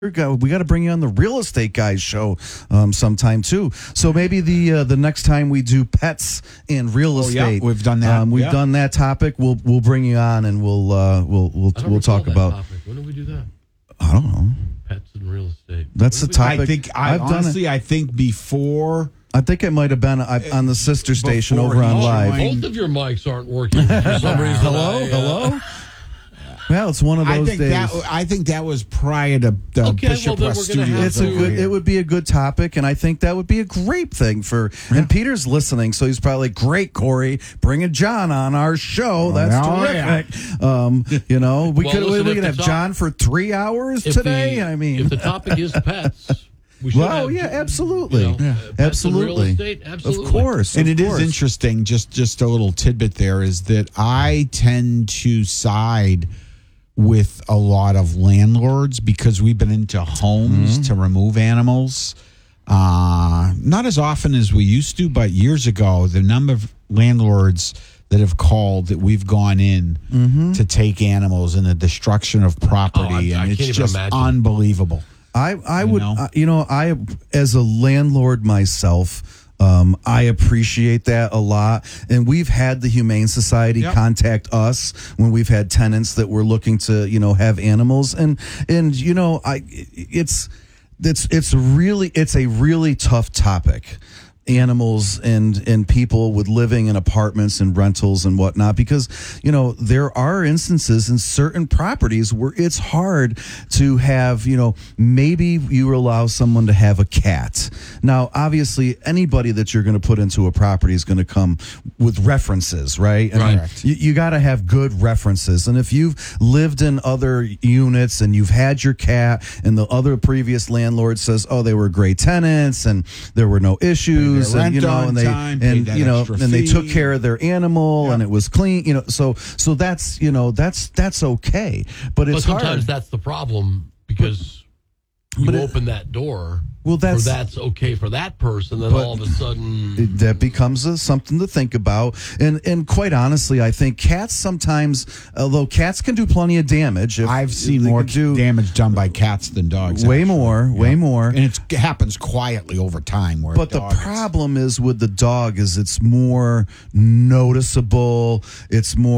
We got to bring you on the Real Estate Guys show sometime too. So maybe the next time we do pets and real estate, we've done that. We've done that topic. We'll bring you on and we'll talk about. Topic. When did we do that? I don't know. Pets and real estate. That's the topic. I think before. I think it might have been on the sister station over on Live. Both of your mics aren't working for some reason. Hello. Well, it's one of those days. I think that was prior to the Bishop Press Studios. It would be a good topic, and I think that would be a great thing for. Yeah. And Peter's listening, so he's probably great. Corey, bringing John on our show. That's terrific. Yeah. We could have John for 3 hours today. If the topic is pets. Absolutely. Absolutely. Estate, absolutely. Of course. And it is interesting, just a little tidbit there, is that I tend to side with a lot of landlords because we've been into homes to remove animals. Not as often as we used to, but years ago, the number of landlords that have called that we've gone in to take animals and the destruction of property, and it's just unbelievable. I would, I as a landlord myself, I appreciate that a lot. And we've had the Humane Society contact us when we've had tenants that were looking to, have animals. And it's a really tough topic. Animals and people with living in apartments and rentals and whatnot, because there are instances in certain properties where it's hard to have, maybe you allow someone to have a cat. Now, obviously, anybody that you're going to put into a property is going to come with references, right? Right. You got to have good references. And if you've lived in other units and you've had your cat and the other previous landlord says, oh, they were great tenants and there were no issues, and they took care of their animal and it was clean, so that's okay, but it's sometimes hard. That's the problem, because you open that door. Well, that's okay for that person. Then all of a sudden, that becomes something to think about. And quite honestly, I think cats sometimes, although cats can do plenty of damage. I've seen more damage done by cats than dogs. Way more. And it happens quietly over time. But the problem is with the dog is it's more noticeable. It's more.